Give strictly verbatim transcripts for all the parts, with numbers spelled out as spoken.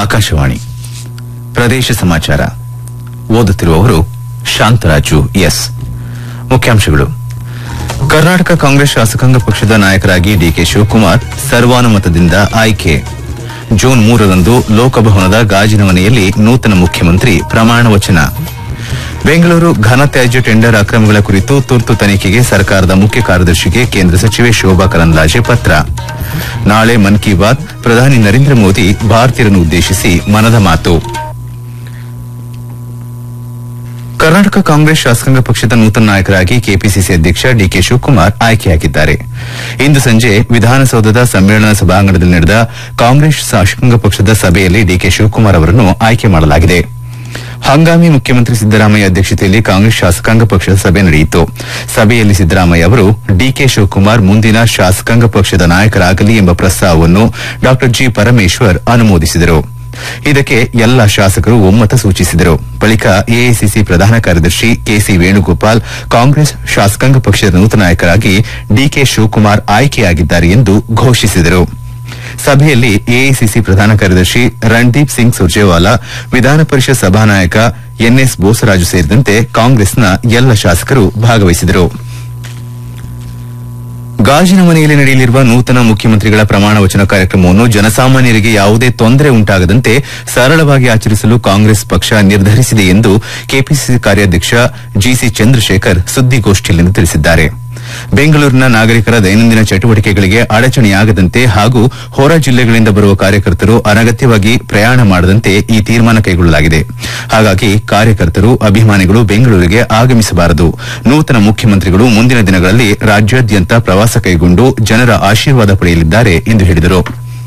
ಆಕಾಶವಾಣಿ ಪ್ರದೇಶ ಸಮಾಚಾರ ಓದುತ್ತಿರುವವರು ಶಾಂತರಾಜು ಎಸ್. ಮುಖ್ಯಾಂಶಗಳು. ಕರ್ನಾಟಕ ಕಾಂಗ್ರೆಸ್ ಶಾಸಕಾಂಗ ಪಕ್ಷದ ನಾಯಕರಾಗಿ ಡಿಕೆ ಶಿವಕುಮಾರ್ ಸರ್ವಾನುಮತದಿಂದ ಆಯ್ಕೆ. ಜೂನ್ ಮೂರರಂದು ಲೋಕಭವನದ ಗಾಜಿನ ಮನೆಯಲ್ಲಿ ನೂತನ ಮುಖ್ಯಮಂತ್ರಿ ಪ್ರಮಾಣ ವಚನ. ಬೆಂಗಳೂರು ಘನತ್ಯಾಜ್ಯ ಟೆಂಡರ್ ಅಕ್ರಮಗಳ ಕುರಿತು ತುರ್ತು ತನಿಖೆಗೆ ಸರ್ಕಾರದ ಮುಖ್ಯ ಕಾರ್ಯದರ್ಶಿಗೆ ಕೇಂದ್ರ ಸಚಿವೆ ಶೋಭಾ ಕರಂದ್ಲಾಜೆ ಪತ್ರ. ನಾಳೆ ಮನ್ ಕಿ ಬಾತ್, ಪ್ರಧಾನಿ ನರೇಂದ್ರ ಮೋದಿ ಭಾರತೀಯರನ್ನು ಉದ್ದೇಶಿಸಿ ಮನದ ಮಾತು. ಕರ್ನಾಟಕ ಕಾಂಗ್ರೆಸ್ ಶಾಸಕಾಂಗ ಪಕ್ಷದ ನೂತನ ನಾಯಕರಾಗಿ ಕೆಪಿಸಿಸಿ ಅಧ್ಯಕ್ಷ ಡಿಕೆ ಶಿವಕುಮಾರ್ ಆಯ್ಕೆಯಾಗಿದ್ದಾರೆ. ಇಂದು ಸಂಜೆ ವಿಧಾನಸೌಧದ ಸಮ್ಮೇಳನ ಸಭಾಂಗಣದಲ್ಲಿ ನಡೆದ ಕಾಂಗ್ರೆಸ್ ಶಾಸಕಾಂಗ ಪಕ್ಷದ ಸಭೆಯಲ್ಲಿ ಡಿಕೆ ಶಿವಕುಮಾರ್ ಅವರನ್ನು ಆಯ್ಕೆ ಮಾಡಲಾಗಿದೆ. ಹಂಗಾಮಿ ಮುಖ್ಯಮಂತ್ರಿ ಸಿದ್ದರಾಮಯ್ಯ ಅಧ್ಯಕ್ಷತೆಯಲ್ಲಿ ಕಾಂಗ್ರೆಸ್ ಶಾಸಕಾಂಗ ಪಕ್ಷದ ಸಭೆ ನಡೆಯಿತು. ಸಭೆಯಲ್ಲಿ ಸಿದ್ದರಾಮಯ್ಯ ಅವರು ಡಿಕೆ ಶಿವಕುಮಾರ್ ಮುಂದಿನ ಶಾಸಕಾಂಗ ಪಕ್ಷದ ನಾಯಕರಾಗಲಿ ಎಂಬ ಪ್ರಸ್ತಾವವನ್ನು ಡಾ ಜಿ ಪರಮೇಶ್ವರ್ ಅನುಮೋದಿಸಿದರು. ಇದಕ್ಕೆ ಎಲ್ಲ ಶಾಸಕರು ಒಮ್ಮತ ಸೂಚಿಸಿದರು. ಬಳಿಕ ಎಐಸಿಸಿ ಪ್ರಧಾನ ಕಾರ್ಯದರ್ಶಿ ಕೆಸಿ ವೇಣುಗೋಪಾಲ್ ಕಾಂಗ್ರೆಸ್ ಶಾಸಕಾಂಗ ಪಕ್ಷದ ನೂತನ ನಾಯಕರಾಗಿ ಡಿಕೆ ಶಿವಕುಮಾರ್ ಆಯ್ಕೆಯಾಗಿದ್ದಾರೆ ಎಂದು ಘೋಷಿಸಿದರು. ಸಭೆಯಲ್ಲಿ ಎಐಸಿಸಿ ಪ್ರಧಾನ ಕಾರ್ಯದರ್ಶಿ ರಣದೀಪ್ ಸಿಂಗ್ ಸುರ್ಜೇವಾಲಾ, ವಿಧಾನ ಪರಿಷತ್ ಸಭಾನಾಯಕ ಎನ್ಎಸ್ ಬೋಸರಾಜು ಸೇರಿದಂತೆ ಕಾಂಗ್ರೆಸ್ನ ಎಲ್ಲ ಶಾಸಕರು ಭಾಗವಹಿಸಿದರು. ಗಾಜಿನ ಮನೆಯಲ್ಲಿ ನಡೆಯಲಿರುವ ನೂತನ ಮುಖ್ಯಮಂತ್ರಿಗಳ ಪ್ರಮಾಣ ವಚನ ಕಾರ್ಯಕ್ರಮವನ್ನು ಜನಸಾಮಾನ್ಯರಿಗೆ ಯಾವುದೇ ತೊಂದರೆ ಉಂಟಾಗದಂತೆ ಸರಳವಾಗಿ ಆಚರಿಸಲು ಕಾಂಗ್ರೆಸ್ ಪಕ್ಷ ನಿರ್ಧರಿಸಿದೆ ಎಂದು ಕೆಪಿಸಿಸಿ ಕಾರ್ಯಾಧ್ಯಕ್ಷ ಜಿಸಿ ಚಂದ್ರಶೇಖರ್ ಸುದ್ದಿಗೋಷ್ಠಿಯಲ್ಲಿಂದು ತಿಳಿಸಿದ್ದಾರೆ. ಬೆಂಗಳೂರಿನ ನಾಗರಿಕರ ದೈನಂದಿನ ಚಟುವಟಿಕೆಗಳಿಗೆ ಅಡಚಣೆಯಾಗದಂತೆ ಹಾಗೂ ಹೊರ ಜಿಲ್ಲೆಗಳಿಂದ ಬರುವ ಕಾರ್ಯಕರ್ತರು ಅನಗತ್ಯವಾಗಿ ಪ್ರಯಾಣ ಮಾಡದಂತೆ ಈ ತೀರ್ಮಾನ ಕೈಗೊಳ್ಳಲಾಗಿದೆ. ಹಾಗಾಗಿ ಕಾರ್ಯಕರ್ತರು, ಅಭಿಮಾನಿಗಳು ಬೆಂಗಳೂರಿಗೆ ಆಗಮಿಸಬಾರದು. ನೂತನ ಮುಖ್ಯಮಂತ್ರಿಗಳು ಮುಂದಿನ ದಿನಗಳಲ್ಲಿ ರಾಜ್ಯಾದ್ಯಂತ ಪ್ರವಾಸ ಕೈಗೊಂಡು ಜನರ ಆಶೀರ್ವಾದ ಪಡೆಯಲಿದ್ದಾರೆ ಎಂದು ಹೇಳಿದರು.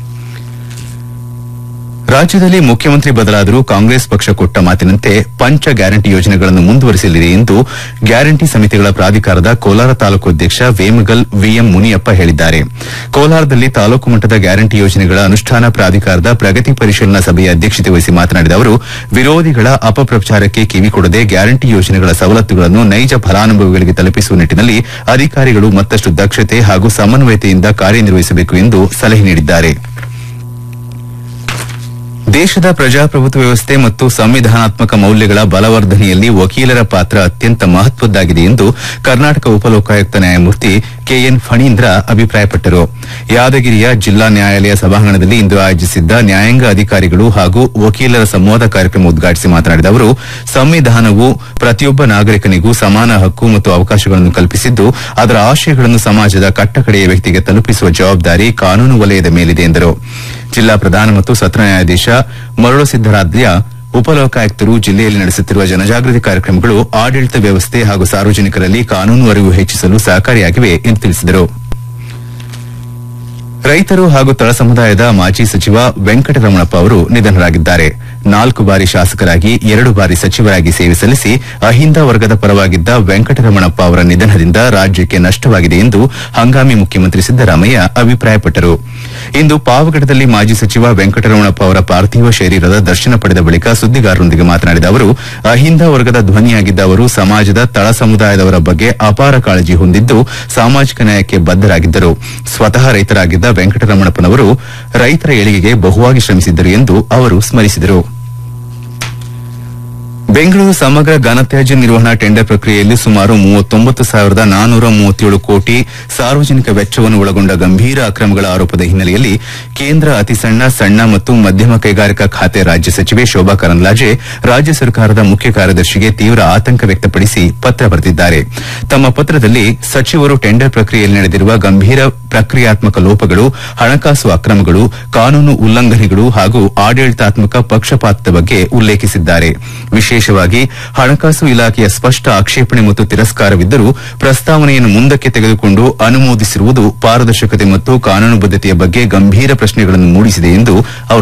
ರಾಜ್ಯದಲ್ಲಿ ಮುಖ್ಯಮಂತ್ರಿ ಬದಲಾದರೂ ಕಾಂಗ್ರೆಸ್ ಪಕ್ಷ ಕೊಟ್ಟ ಮಾತಿನಂತೆ ಪಂಚ ಗ್ಯಾರಂಟಿ ಯೋಜನೆಗಳನ್ನು ಮುಂದುವರಿಸಲಿದೆ ಎಂದು ಗ್ಯಾರಂಟಿ ಸಮಿತಿಗಳ ಪ್ರಾಧಿಕಾರದ ಕೋಲಾರ ತಾಲೂಕು ಅಧ್ಯಕ್ಷ ವೇಮಗಲ್ ವಿಎಂ ಮುನಿಯಪ್ಪ ಹೇಳಿದ್ದಾರೆ. ಕೋಲಾರದಲ್ಲಿ ತಾಲೂಕು ಮಟ್ಟದ ಗ್ಯಾರಂಟಿ ಯೋಜನೆಗಳ ಅನುಷ್ಠಾನ ಪ್ರಾಧಿಕಾರದ ಪ್ರಗತಿ ಪರಿಶೀಲನಾ ಸಭೆಯ ಅಧ್ಯಕ್ಷತೆ ವಹಿಸಿ ಮಾತನಾಡಿದ ಅವರು, ವಿರೋಧಿಗಳ ಅಪಪ್ರಚಾರಕ್ಕೆ ಕಿವಿಕೊಡದೆ ಗ್ಯಾರಂಟಿ ಯೋಜನೆಗಳ ಸವಲತ್ತುಗಳನ್ನು ನೈಜ ಫಲಾನುಭವಿಗಳಿಗೆ ತಲುಪಿಸುವ ನಿಟ್ಟಿನಲ್ಲಿ ಅಧಿಕಾರಿಗಳು ಮತ್ತಷ್ಟು ದಕ್ಷತೆ ಹಾಗೂ ಸಮನ್ವಯತೆಯಿಂದ ಕಾರ್ಯನಿರ್ವಹಿಸಬೇಕು ಎಂದು ಸಲಹೆ ನೀಡಿದ್ದಾರೆ. ದೇಶದ ಪ್ರಜಾಪ್ರಭುತ್ವ ವ್ಯವಸ್ಥೆ ಮತ್ತು ಸಂವಿಧಾನಾತ್ಮಕ ಮೌಲ್ಯಗಳ ಬಲವರ್ಧನೆಯಲ್ಲಿ ವಕೀಲರ ಪಾತ್ರ ಅತ್ಯಂತ ಮಹತ್ವದ್ದಾಗಿದೆ ಎಂದು ಕರ್ನಾಟಕ ಉಪಲೋಕಾಯುಕ್ತ ನ್ಯಾಯಮೂರ್ತಿ ಕೆಎನ್ ಫಣೀಂದ್ರ ಅಭಿಪ್ರಾಯಪಟ್ಟರು. ಯಾದಗಿರಿಯ ಜಿಲ್ಲಾ ನ್ಯಾಯಾಲಯ ಸಭಾಂಗಣದಲ್ಲಿ ಇಂದು ಆಯೋಜಿಸಿದ್ದ ನ್ಯಾಯಾಂಗ ಅಧಿಕಾರಿಗಳು ಹಾಗೂ ವಕೀಲರ ಸಂವಾದ ಕಾರ್ಯಕ್ರಮ ಉದ್ಘಾಟಿಸಿ ಮಾತನಾಡಿದ ಅವರು, ಸಂವಿಧಾನವು ಪ್ರತಿಯೊಬ್ಬ ನಾಗರಿಕನಿಗೂ ಸಮಾನ ಹಕ್ಕು ಮತ್ತು ಅವಕಾಶಗಳನ್ನು ಕಲ್ಪಿಸಿದ್ದು, ಅದರ ಆಶಯಗಳನ್ನು ಸಮಾಜದ ಕಟ್ಟಕಡೆಯ ವ್ಯಕ್ತಿಗೆ ತಲುಪಿಸುವ ಜವಾಬ್ದಾರಿ ಕಾನೂನು ವಲಯದ ಮೇಲಿದೆ ಎಂದರು. ಜಿಲ್ಲಾ ಪ್ರಧಾನ ಮತ್ತು ಸತ್ರ ನ್ಯಾಯಾಧೀಶ ಮರಳು ಸಿದ್ದರಾಧ್ಯ, ಉಪಲೋಕಾಯುಕ್ತರು ಜಿಲ್ಲೆಯಲ್ಲಿ ನಡೆಸುತ್ತಿರುವ ಜನಜಾಗೃತಿ ಕಾರ್ಯಕ್ರಮಗಳು ಆಡಳಿತ ವ್ಯವಸ್ಥೆ ಹಾಗೂ ಸಾರ್ವಜನಿಕರಲ್ಲಿ ಕಾನೂನು ಅರಿವು ಹೆಚ್ಚಿಸಲು ಸಹಕಾರಿಯಾಗಿವೆ ಎಂದು ತಿಳಿಸಿದರು. ರೈತರು ಹಾಗೂ ತಳ ಸಮುದಾಯದ ಮಾಜಿ ಸಚಿವ ವೆಂಕಟರಮಣಪ್ಪ ಅವರು ನಿಧನರಾಗಿದ್ದಾರೆ. ನಾಲ್ಕು ಬಾರಿ ಶಾಸಕರಾಗಿ, ಎರಡು ಬಾರಿ ಸಚಿವರಾಗಿ ಸೇವೆ ಸಲ್ಲಿಸಿ ಅಹಿಂದ ವರ್ಗದ ಪರವಾಗಿದ್ದ ವೆಂಕಟರಮಣಪ್ಪ ಅವರ ನಿಧನದಿಂದ ರಾಜ್ಯಕ್ಕೆ ನಷ್ಟವಾಗಿದೆ ಎಂದು ಹಂಗಾಮಿ ಮುಖ್ಯಮಂತ್ರಿ ಸಿದ್ದರಾಮಯ್ಯ ಅಭಿಪ್ರಾಯಪಟ್ಟರು. ಇಂದು ಪಾವಗಡದಲ್ಲಿ ಮಾಜಿ ಸಚಿವ ವೆಂಕಟರಮಣಪ್ಪ ಅವರ ಪಾರ್ಥಿವ ಶರೀರದ ದರ್ಶನ ಪಡೆದ ಬಳಿಕ ಸುದ್ದಿಗಾರರೊಂದಿಗೆ ಮಾತನಾಡಿದ ಅವರು, ಅಹಿಂದ ವರ್ಗದ ಧ್ವನಿಯಾಗಿದ್ದ ಅವರು ಸಮಾಜದ ತಳ ಸಮುದಾಯದವರ ಬಗ್ಗೆ ಅಪಾರ ಕಾಳಜಿ ಹೊಂದಿದ್ದು ಸಾಮಾಜಿಕ ನ್ಯಾಯಕ್ಕೆ ಬದ್ದರಾಗಿದ್ದರು. ಸ್ವತಃ ರೈತರಾಗಿದ್ದ ವೆಂಕಟರಮಣಪ್ಪನವರು ರೈತರ ಏಳಿಗೆಗೆ ಬಹುವಾಗಿ ಶ್ರಮಿಸಿದ್ದರು ಎಂದು ಅವರು ಸ್ಮರಿಸಿದರು. ಬೆಂಗಳೂರು ಸಮಗ್ರ ಘನತ್ಯಾಜ್ಯ ನಿರ್ವಹಣಾ ಟೆಂಡರ್ ಪ್ರಕ್ರಿಯೆಯಲ್ಲಿ ಸುಮಾರು ಮೂವತ್ತೊಂಬತ್ತು ಸಾವಿರದ ನಾನ್ನೂರ ಮೂವತ್ತೇಳು ಕೋಟಿ ಸಾರ್ವಜನಿಕ ವೆಚ್ಚವನ್ನು ಒಳಗೊಂಡ ಗಂಭೀರ ಅಕ್ರಮಗಳ ಆರೋಪದ ಹಿನ್ನೆಲೆಯಲ್ಲಿ ಕೇಂದ್ರ ಅತಿ ಸಣ್ಣ, ಸಣ್ಣ ಮತ್ತು ಮಧ್ಯಮ ಕೈಗಾರಿಕಾ ಖಾತೆ ರಾಜ್ಯ ಸಚಿವೆ ಶೋಭಾ ಕರಂದ್ಲಾಜೆ ರಾಜ್ಯ ಸರ್ಕಾರದ ಮುಖ್ಯ ಕಾರ್ಯದರ್ಶಿಗೆ ತೀವ್ರ ಆತಂಕ ವ್ಯಕ್ತಪಡಿಸಿ ಪತ್ರ ಬರೆದಿದ್ದಾರೆ. ತಮ್ಮ ಪತ್ರದಲ್ಲಿ ಸಚಿವರು ಟೆಂಡರ್ ಪ್ರಕ್ರಿಯೆಯಲ್ಲಿ ನಡೆದಿರುವ ಗಂಭೀರ ಪ್ರಕ್ರಿಯಾತ್ಮಕ ಲೋಪಗಳು, ಹಣಕಾಸು ಅಕ್ರಮಗಳು, ಕಾನೂನು ಉಲ್ಲಂಘನೆಗಳು ಹಾಗೂ ಆಡಳಿತಾತ್ಮಕ ಪಕ್ಷಪಾತದ ಬಗ್ಗೆ ಉಲ್ಲೇಖಿಸಿದ್ದಾರೆ. ವಿಶೇಷವಾಗಿ ಹಣಕಾಸು ಇಲಾಖೆಯ ಸ್ಪಷ್ಟ ಆಕ್ಷೇಪಣೆ ಮತ್ತು ತಿರಸ್ಕಾರವಿದ್ದರೂ ಪ್ರಸ್ತಾವನೆಯನ್ನು ಮುಂದಕ್ಕೆ ತೆಗೆದುಕೊಂಡು ಅನುಮೋದಿಸಿರುವುದು ಪಾರದರ್ಶಕತೆ ಮತ್ತು ಕಾನೂನುಬದ್ದತೆಯ ಬಗ್ಗೆ ಗಂಭೀರ ಪ್ರಶ್ನೆಗಳನ್ನು ಮೂಡಿಸಿದೆ ಎಂದು ಅವರು